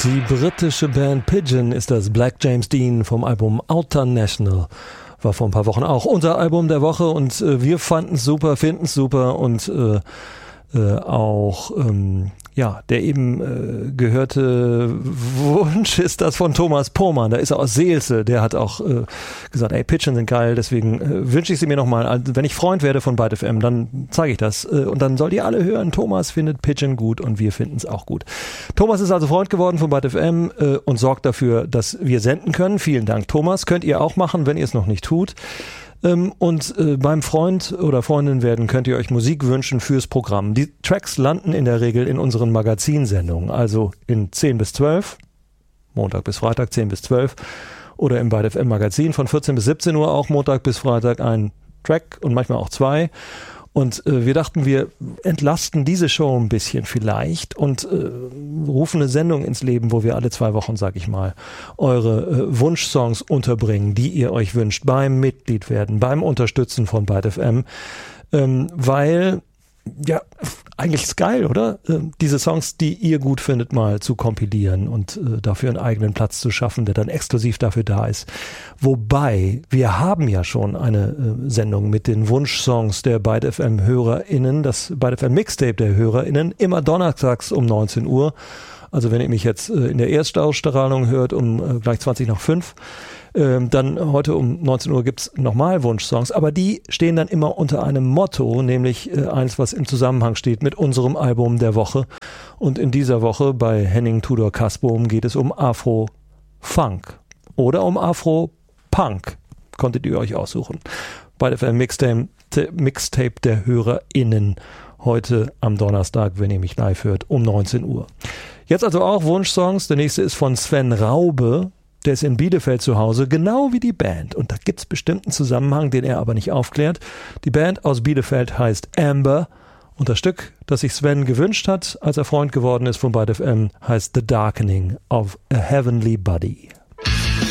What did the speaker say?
Die britische Band Pigeon ist das. Black James Dean vom Album Outer National. War vor ein paar Wochen auch unser Album der Woche und wir fanden es super, finden es super und auch der eben gehörte Wunsch ist das von Thomas Pohlmann, da ist er aus Seelze, der hat auch gesagt, ey, Pigeon sind geil, deswegen wünsche ich sie mir nochmal, also, wenn ich Freund werde von Byte FM, dann zeige ich das und dann sollt ihr alle hören, Thomas findet Pigeon gut und wir finden es auch gut. Thomas ist also Freund geworden von Byte FM und sorgt dafür, dass wir senden können. Vielen Dank, Thomas. Könnt ihr auch machen, wenn ihr es noch nicht tut. Und beim Freund oder Freundin werden könnt ihr euch Musik wünschen fürs Programm. Die Tracks landen in der Regel in unseren Magazinsendungen, also in 10 bis 12, Montag bis Freitag 10 bis 12 oder im Byte FM Magazin von 14 bis 17 Uhr auch Montag bis Freitag ein Track und manchmal auch zwei. Und wir dachten, wir entlasten diese Show ein bisschen vielleicht und rufen eine Sendung ins Leben, wo wir alle 2 Wochen, sag ich mal, eure Wunschsongs unterbringen, die ihr euch wünscht, beim Mitglied werden, beim Unterstützen von Byte FM, weil, ja, eigentlich ist geil, oder? Diese Songs, die ihr gut findet, mal zu kompilieren und dafür einen eigenen Platz zu schaffen, der dann exklusiv dafür da ist. Wobei, wir haben ja schon eine Sendung mit den Wunschsongs der Byte FM HörerInnen, das Byte FM Mixtape der HörerInnen, immer donnerstags um 19 Uhr. Also wenn ihr mich jetzt in der Erstausstrahlung hört, um gleich 20 nach 5, dann heute um 19 Uhr gibt's nochmal Wunschsongs, aber die stehen dann immer unter einem Motto, nämlich eins, was im Zusammenhang steht mit unserem Album der Woche. Und in dieser Woche bei Henning Tudor Kasbohm geht es um Afro-Funk oder um Afro-Punk. Konntet ihr euch aussuchen. Bei der Mixtape der HörerInnen heute am Donnerstag, wenn ihr mich live hört, um 19 Uhr. Jetzt also auch Wunschsongs. Der nächste ist von Sven Raube. Der ist in Bielefeld zu Hause, genau wie die Band. Und da gibt's bestimmt einen Zusammenhang, den er aber nicht aufklärt. Die Band aus Bielefeld heißt Amber. Und das Stück, das sich Sven gewünscht hat, als er Freund geworden ist von Byte FM, heißt The Darkening of a Heavenly Body.